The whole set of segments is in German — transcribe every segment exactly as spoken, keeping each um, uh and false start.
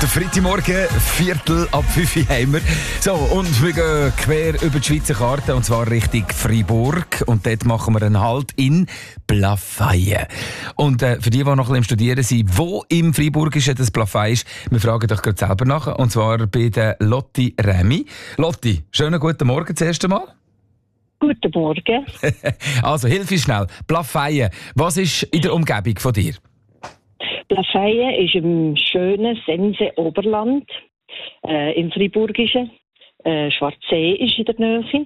Der Freitagmorgen, Viertel ab fünf Uhr haben wir. So, und wir gehen quer über die Schweizer Karte, und zwar Richtung Freiburg. Und dort machen wir einen Halt in Plafeyen. Und äh, für die, die noch ein bisschen im Studieren sind, wo im Freiburgischen das Plafeyen ist, wir fragen doch gerade selber nach. Und zwar bei der Lotti Remy. Lotti, schönen guten Morgen das erste Mal. Guten Morgen. Also, hilf uns schnell. Plafeyen, was ist in der Umgebung von dir? Plafeyen ist im schönen Sense-Oberland, äh, im Freiburgischen. Äh, Schwarzsee ist in der Nähe.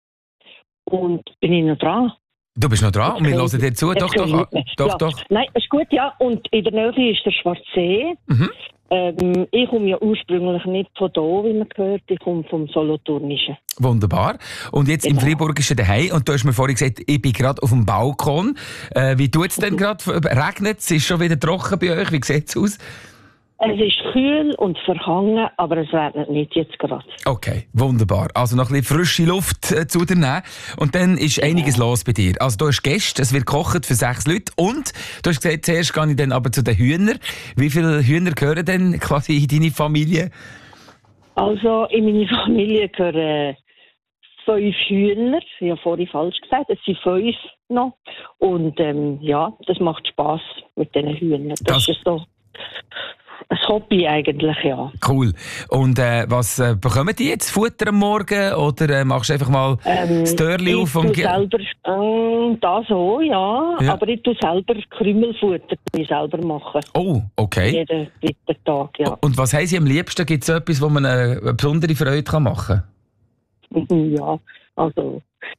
Und bin ich noch dran? Du bist noch dran und wir hören dir zu. Doch, doch, doch, ja. doch. Nein, ist gut, ja. Und in der Nähe ist der Schwarzsee. Mhm. Ähm, ich komme ja ursprünglich nicht von da, wie man hört. Ich komme vom Solothurnischen. Wunderbar. Und jetzt genau. Im Freiburgischen daheim. Und du hast mir vorhin gesagt, ich bin gerade auf dem Balkon. Äh, wie tut es denn gerade? Regnet es? Ist schon wieder trocken bei euch? Wie sieht es aus? Es ist kühl und verhangen, aber es regnet nicht jetzt gerade. Okay, wunderbar. Also noch ein bisschen frische Luft äh, zu dir nehmen. Und dann ist genau. einiges los bei dir. Also du hast Gäste, es wird gekocht für sechs Leute. Und du hast gesagt, zuerst gehe ich dann aber zu den Hühnern. Wie viele Hühner gehören denn quasi in deine Familie? Also in meine Familie gehören fünf Hühner. Ich habe vorhin falsch gesagt, es sind fünf noch. Und ähm, ja, das macht Spass mit diesen Hühnern. Das, das ist so ein Hobby eigentlich, ja. Cool. Und äh, was äh, bekommen die jetzt? Futter am Morgen? Oder äh, machst du einfach mal ähm, das Türchen auf? Ich tue selber, äh, das auch, ja, ja. Aber ich tue selber Krümelfutter ich selber machen. Oh, okay. Jeden dritten Tag, ja. Und was haben Sie am liebsten? Gibt es etwas, wo man eine, eine besondere Freude machen kann? Ja, also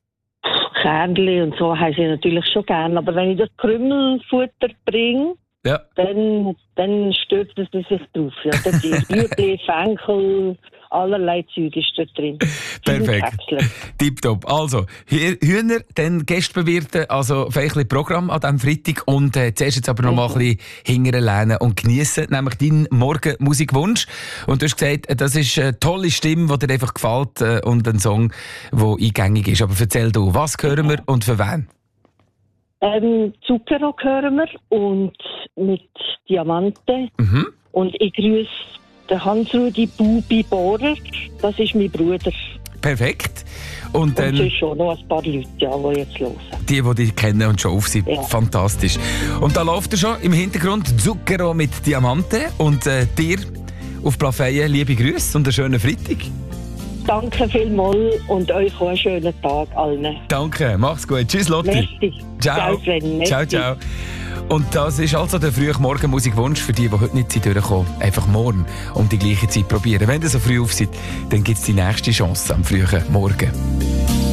Kernli und so haben sie natürlich schon gern. Aber wenn ich das Krümelfutter bringe, ja. Dann, dann stürzen sie sich drauf. Ja. Dort ist Rüebli, Fenchel, allerlei Zeug ist dort drin. Perfekt. Tipptopp. Also, Hühner, dann Gästebewirten, also vielleicht ein Programm an diesem Freitag. Und äh, zuerst jetzt aber noch mal ein bisschen hinterher und geniessen, nämlich deinen Morgenmusikwunsch. Und du hast gesagt, das ist eine tolle Stimme, die dir einfach gefällt äh, und ein Song, der eingängig ist. Aber erzähl du, was hören wir und für wen? Ähm, Zuckerrock hören wir und mit Diamanten. Mhm. Und ich grüße den Hans-Rudi Bubi Bohrer. Das ist mein Bruder. Perfekt. Und dann... Und es schon noch ein paar Leute, ja, die jetzt hören. Die, die dich kennen und schon auf sind. Ja. Fantastisch. Und da läuft er schon im Hintergrund Zuckerrock mit Diamanten. Und äh, dir auf Plafeyen liebe Grüße und einen schönen Freitag. Danke vielmals und euch auch einen schönen Tag allen. Danke, mach's gut. Tschüss, Lotti. Merci. Ciao. Ciao, ciao, ciao. Und das ist also der frühe Morgenmusikwunsch für die, die heute nicht durchkommen. Einfach morgen um die gleiche Zeit probieren. Wenn ihr so früh auf seid, dann gibt es die nächste Chance am frühen Morgen.